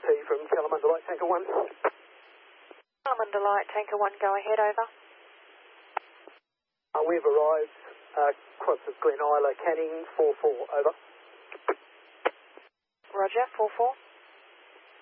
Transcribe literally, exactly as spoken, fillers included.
T from Kalamunda Light Tanker one. Kalamunda Light Tanker one, go ahead, over. Uh, we've arrived uh, across the Glen Isla Canning four four, over. Roger, four four.